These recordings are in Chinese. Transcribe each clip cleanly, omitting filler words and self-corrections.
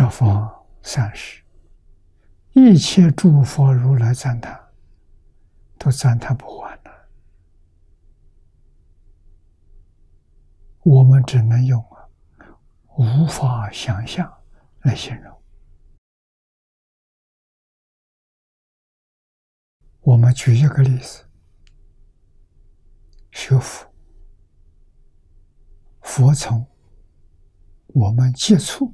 方三世，一切诸佛如来赞叹，都赞叹不完了。我们只能用无法想象来形容。我们举一个例子，学佛，佛从我们接触，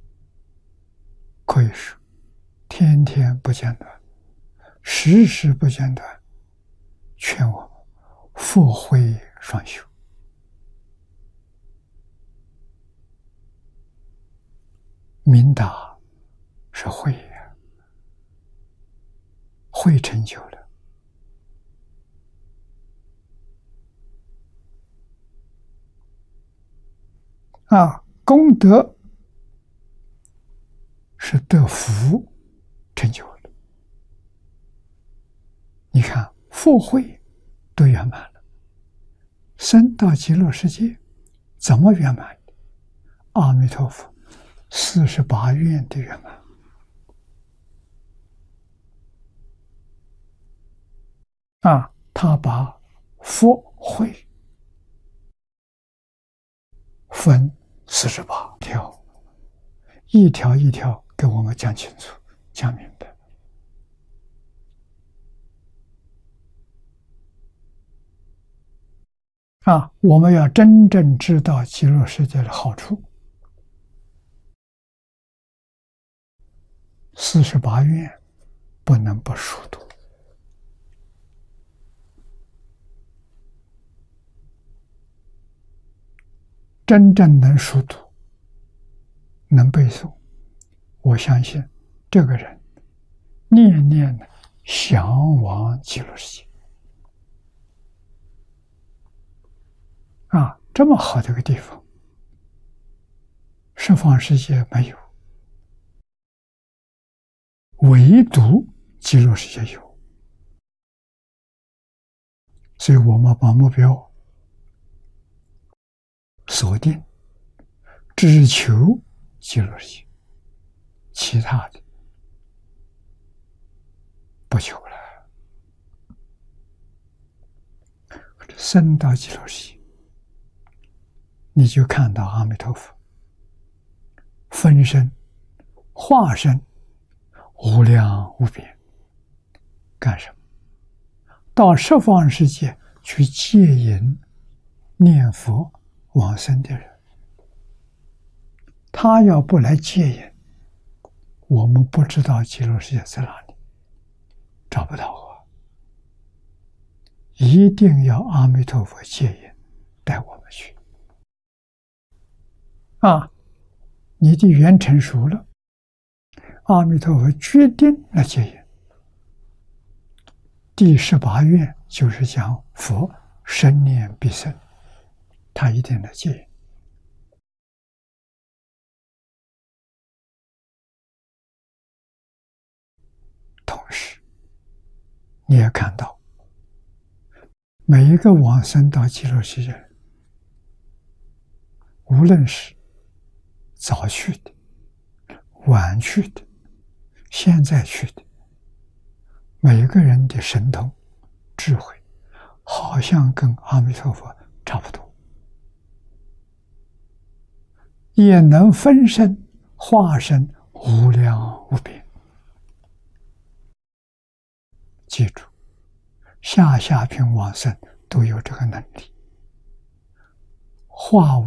可以说天天不间断，时时不间断，劝我们佛慧双修。明达是慧呀，慧成就了。功德是得福成就了。你看佛慧都圆满了，生到极乐世界怎么圆满的？阿弥陀佛48愿的圆满。他把佛慧分48条，一条一条给我们讲清楚、讲明白。我们要真正知道极乐世界的好处。48愿不能不熟读，真正能熟读、能背诵，我相信这个人念念向往极乐世界。这么好的一个地方，十方世界没有，唯独极乐世界有。所以我们把目标锁定，只求极乐世界，其他的不求了。升到极乐世界，你就看到阿弥陀佛分身、化身无量无边，干什么？到十方世界去接引念佛往生的人。他要不来接引，我们不知道极乐世界在哪里，找不到啊！一定要阿弥陀佛接引，带我们去。你的缘成熟了，阿弥陀佛决定来接引。第18愿就是讲佛生念必生，他一定来接引。同时你也看到，每一个往生到极乐世界人，无论是早去的、晚去的、现在去的，每个人的神通、智慧，好像跟阿弥陀佛差不多，也能分身、化身无量无边。记住，下品往生都有这个能力，化无